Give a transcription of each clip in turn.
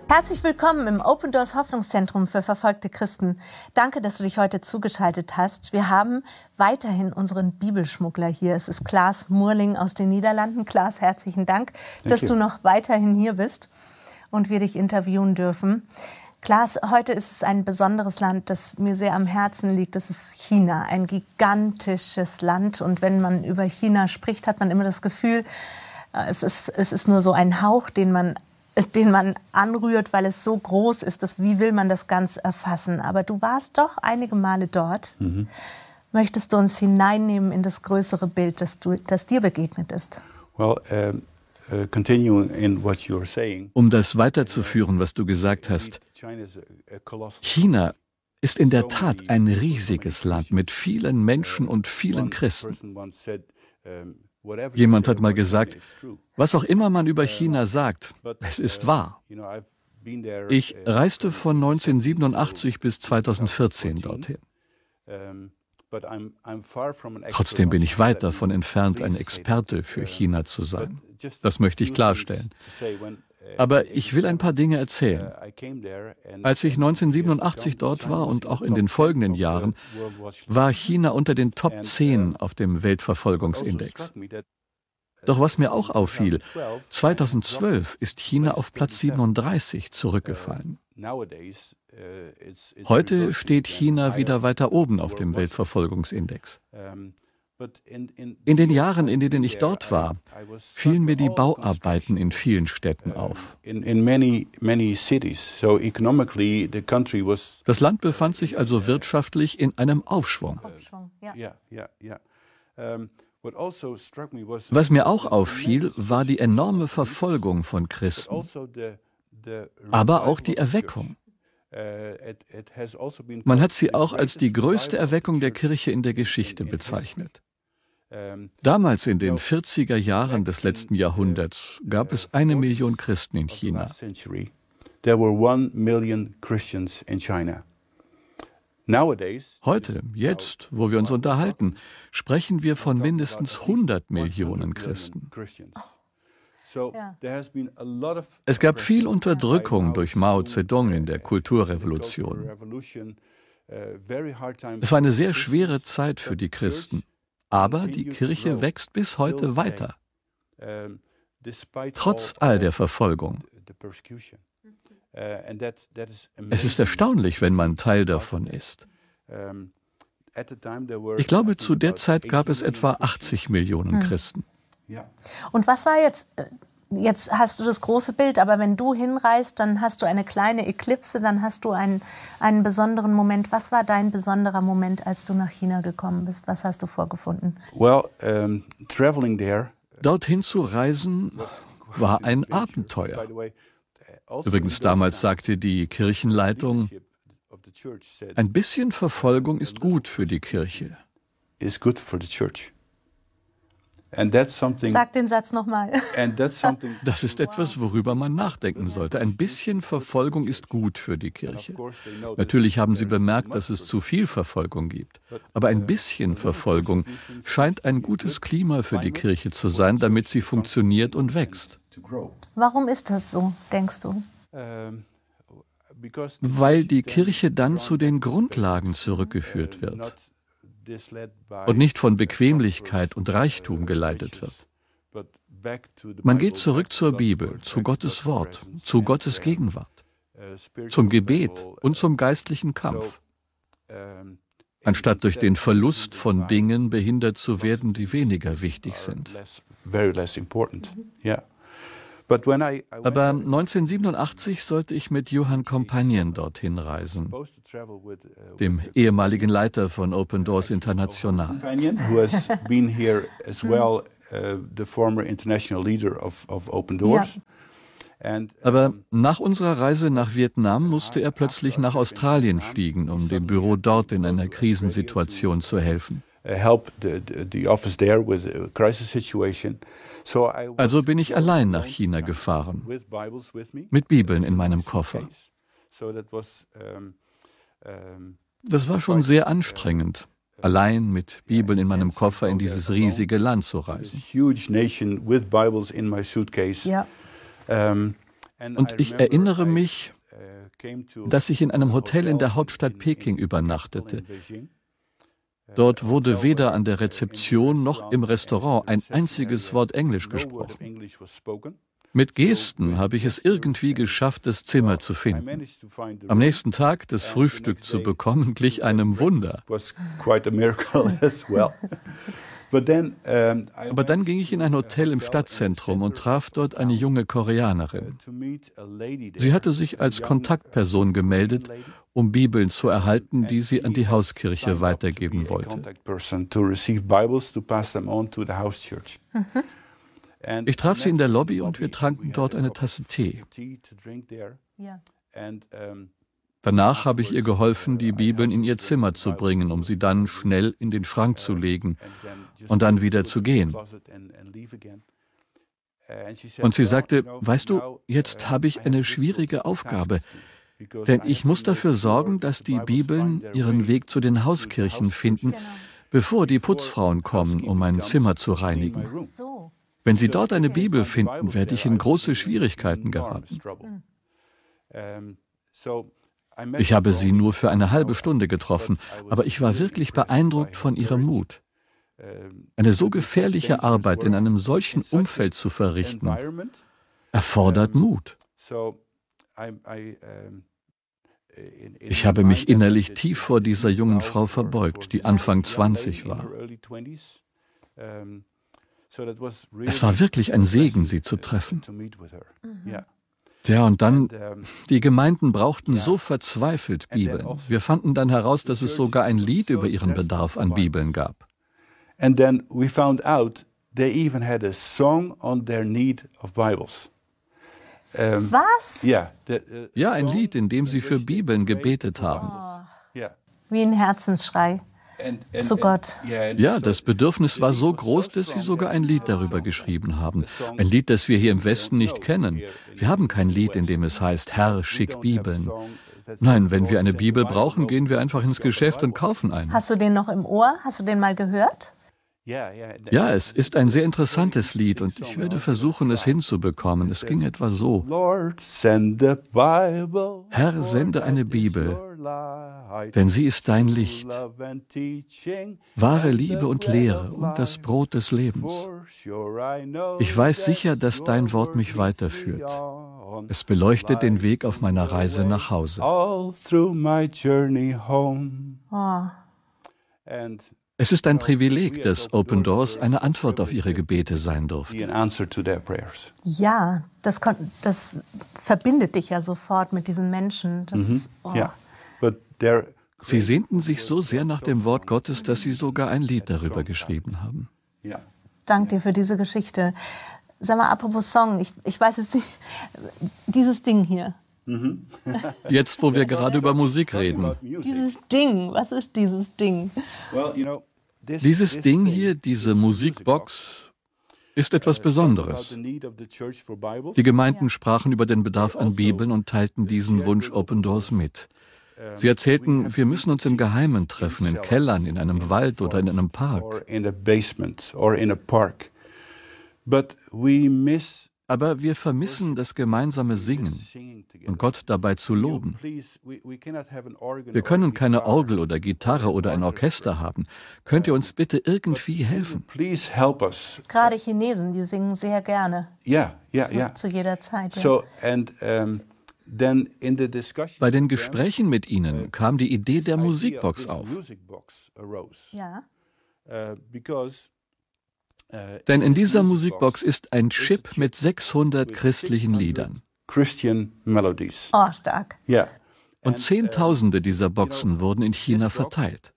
Herzlich willkommen im Open Doors Hoffnungszentrum für verfolgte Christen. Danke, dass du dich heute zugeschaltet hast. Wir haben weiterhin unseren Bibelschmuggler hier. Es ist Klaas Moerling aus den Niederlanden. Klaas, herzlichen Dank, dass du noch weiterhin hier bist und wir dich interviewen dürfen. Klaas, heute ist es ein besonderes Land, das mir sehr am Herzen liegt. Das ist China, ein gigantisches Land. Und wenn man über China spricht, hat man immer das Gefühl, es ist nur so ein Hauch, den man anrührt, weil es so groß ist. Wie will man das Ganze erfassen? Aber du warst doch einige Male dort. Möchtest du uns hineinnehmen in das größere Bild, das dir begegnet ist? Um das weiterzuführen, was du gesagt hast, China ist in der Tat ein riesiges Land mit vielen Menschen und vielen Christen. Jemand hat mal gesagt, was auch immer man über China sagt, es ist wahr. Ich reiste von 1987 bis 2014 dorthin. Trotzdem bin ich weit davon entfernt, ein Experte für China zu sein. Das möchte ich klarstellen. Aber ich will ein paar Dinge erzählen. Als ich 1987 dort war und auch in den folgenden Jahren, war China unter den Top 10 auf dem Weltverfolgungsindex. Doch was mir auch auffiel, 2012 ist China auf Platz 37 zurückgefallen. Heute steht China wieder weiter oben auf dem Weltverfolgungsindex. In den Jahren, in denen ich dort war, fielen mir die Bauarbeiten in vielen Städten auf. Das Land befand sich also wirtschaftlich in einem Aufschwung. Was mir auch auffiel, war die enorme Verfolgung von Christen, aber auch die Erweckung. Man hat sie auch als die größte Erweckung der Kirche in der Geschichte bezeichnet. Damals in den 40er Jahren des letzten Jahrhunderts gab es 1 Million Christen in China. Heute, jetzt, wo wir uns unterhalten, sprechen wir von mindestens 100 Millionen Christen. Es gab viel Unterdrückung durch Mao Zedong in der Kulturrevolution. Es war eine sehr schwere Zeit für die Christen. Aber die Kirche wächst bis heute weiter, trotz all der Verfolgung. Es ist erstaunlich, wenn man Teil davon ist. Ich glaube, zu der Zeit gab es etwa 80 Millionen Christen. Und was war jetzt hast du das große Bild, aber wenn du hinreist, dann hast du eine kleine Eklipse, dann hast du einen besonderen Moment. Was war dein besonderer Moment, als du nach China gekommen bist? Was hast du vorgefunden? Dorthin zu reisen war ein Abenteuer. Übrigens, damals sagte die Kirchenleitung, ein bisschen Verfolgung ist gut für die Kirche. Sag den Satz nochmal. Das ist etwas, worüber man nachdenken sollte. Ein bisschen Verfolgung ist gut für die Kirche. Natürlich haben Sie bemerkt, dass es zu viel Verfolgung gibt. Aber ein bisschen Verfolgung scheint ein gutes Klima für die Kirche zu sein, damit sie funktioniert und wächst. Warum ist das so, denkst du? Weil die Kirche dann zu den Grundlagen zurückgeführt wird und nicht von Bequemlichkeit und Reichtum geleitet wird. Man geht zurück zur Bibel, zu Gottes Wort, zu Gottes Gegenwart, zum Gebet und zum geistlichen Kampf, anstatt durch den Verlust von Dingen behindert zu werden, die weniger wichtig sind. Aber 1987 sollte ich mit Johann Compagnon dorthin reisen, dem ehemaligen Leiter von Open Doors International. Aber nach unserer Reise nach Vietnam musste er plötzlich nach Australien fliegen, um dem Büro dort in einer Krisensituation zu helfen. Also bin ich allein nach China gefahren, mit Bibeln in meinem Koffer. Das war schon sehr anstrengend, allein mit Bibeln in meinem Koffer in dieses riesige Land zu reisen. Ja. Und ich erinnere mich, dass ich in einem Hotel in der Hauptstadt Peking übernachtete. Dort wurde weder an der Rezeption noch im Restaurant ein einziges Wort Englisch gesprochen. Mit Gesten habe ich es irgendwie geschafft, das Zimmer zu finden. Am nächsten Tag das Frühstück zu bekommen, glich einem Wunder. Aber dann ging ich in ein Hotel im Stadtzentrum und traf dort eine junge Koreanerin. Sie hatte sich als Kontaktperson gemeldet, um Bibeln zu erhalten, die sie an die Hauskirche weitergeben wollte. Ich traf sie in der Lobby und wir tranken dort eine Tasse Tee. Danach habe ich ihr geholfen, die Bibeln in ihr Zimmer zu bringen, um sie dann schnell in den Schrank zu legen und dann wieder zu gehen. Und sie sagte, weißt du, jetzt habe ich eine schwierige Aufgabe, denn ich muss dafür sorgen, dass die Bibeln ihren Weg zu den Hauskirchen finden, bevor die Putzfrauen kommen, um mein Zimmer zu reinigen. Wenn sie dort eine Bibel finden, werde ich in große Schwierigkeiten geraten. Ich habe sie nur für eine halbe Stunde getroffen, aber ich war wirklich beeindruckt von ihrem Mut. Eine so gefährliche Arbeit in einem solchen Umfeld zu verrichten, erfordert Mut. Ich habe mich innerlich tief vor dieser jungen Frau verbeugt, die Anfang 20 war. Es war wirklich ein Segen, sie zu treffen. Ja, und dann, die Gemeinden brauchten so verzweifelt Bibeln. Wir fanden dann heraus, dass es sogar ein Lied über ihren Bedarf an Bibeln gab. And then we found out they even had a song on their need of Bibles. Was? Ja, ein Lied, in dem sie für Bibeln gebetet haben. Wie ein Herzensschrei zu Gott. Ja, das Bedürfnis war so groß, dass sie sogar ein Lied darüber geschrieben haben. Ein Lied, das wir hier im Westen nicht kennen. Wir haben kein Lied, in dem es heißt, Herr, schick Bibeln. Nein, wenn wir eine Bibel brauchen, gehen wir einfach ins Geschäft und kaufen eine. Hast du den noch im Ohr? Hast du den mal gehört? Ja, es ist ein sehr interessantes Lied und ich werde versuchen, es hinzubekommen. Es ging etwa so. Herr, sende eine Bibel, denn sie ist dein Licht, wahre Liebe und Lehre und das Brot des Lebens. Ich weiß sicher, dass dein Wort mich weiterführt. Es beleuchtet den Weg auf meiner Reise nach Hause. Oh. Es ist ein Privileg, dass Open Doors eine Antwort auf ihre Gebete sein durfte. Ja, das verbindet dich ja sofort mit diesen Menschen. Das ist, Sie sehnten sich so sehr nach dem Wort Gottes, dass sie sogar ein Lied darüber geschrieben haben. Dank dir für diese Geschichte. Sag mal, apropos Song, ich weiß es nicht, dieses Ding hier. Jetzt, wo wir gerade über Musik reden. Dieses Ding, was ist dieses Ding? Dieses Ding hier, diese Musikbox, ist etwas Besonderes. Die Gemeinden sprachen über den Bedarf an Bibeln und teilten diesen Wunsch Open Doors mit. Sie erzählten, wir müssen uns im Geheimen treffen, in Kellern, in einem Wald oder in einem Park. Aber wir vermissen das gemeinsame Singen und Gott dabei zu loben. Wir können keine Orgel oder Gitarre oder ein Orchester haben. Könnt ihr uns bitte irgendwie helfen? Gerade Chinesen, die singen sehr gerne. Ja. Zu jeder Zeit. Ja. Bei den Gesprächen mit ihnen kam die Idee der Musikbox auf. Ja. Denn in dieser Musikbox ist ein Chip mit 600 christlichen Liedern. Oh, stark. Und Zehntausende dieser Boxen wurden in China verteilt.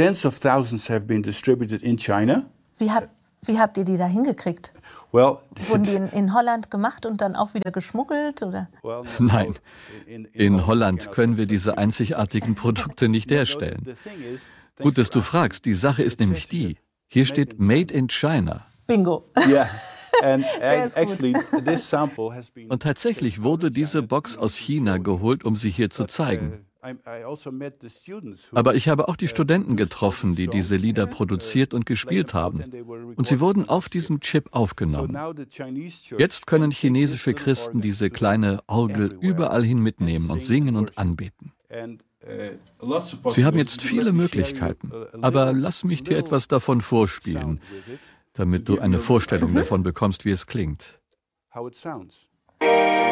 Wie habt ihr die da hingekriegt? Wurden die in Holland gemacht und dann auch wieder geschmuggelt? Oder? Nein, in Holland können wir diese einzigartigen Produkte nicht herstellen. Gut, dass du fragst, die Sache ist nämlich die. Hier steht Made in China. Bingo. Und tatsächlich wurde diese Box aus China geholt, um sie hier zu zeigen. Aber ich habe auch die Studenten getroffen, die diese Lieder produziert und gespielt haben. und sie wurden auf diesem Chip aufgenommen. Jetzt können chinesische Christen diese kleine Orgel überall hin mitnehmen und singen und anbeten. Sie haben jetzt viele Möglichkeiten, aber lass mich dir etwas davon vorspielen, damit du eine Vorstellung davon bekommst, wie es klingt.